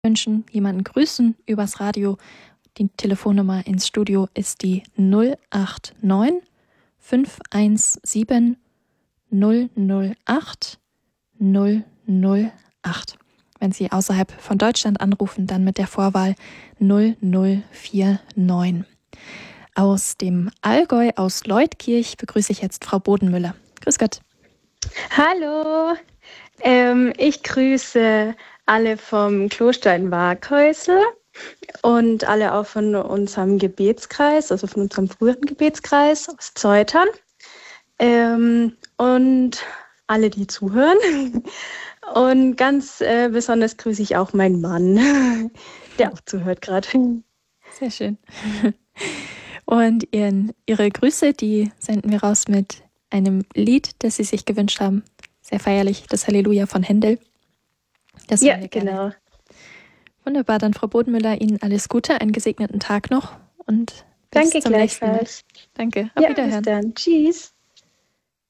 wünschen, jemanden grüßen übers Radio. Die Telefonnummer ins Studio ist die 089 517 008 008. Wenn Sie außerhalb von Deutschland anrufen, dann mit der Vorwahl 0049. Aus dem Allgäu, aus Leutkirch, begrüße ich jetzt Frau Bodenmüller. Grüß Gott. Hallo, ich grüße alle vom Kloster in Waaghäusel und alle auch von unserem Gebetskreis, also von unserem früheren Gebetskreis aus Zeutern, und alle, die zuhören. Und ganz besonders grüße ich auch meinen Mann, der auch zuhört gerade. Sehr schön. Und Ihre Grüße, die senden wir raus mit einem Lied, das Sie sich gewünscht haben. Sehr feierlich, das Halleluja von Händel. Das Ja, hören wir gerne. genau. Wunderbar, dann Frau Bodenmüller, Ihnen alles Gute, einen gesegneten Tag noch und bis Danke zum nächsten Mal. gleichfalls. Danke, auf Ja, Wiederhören. bis dann. Tschüss.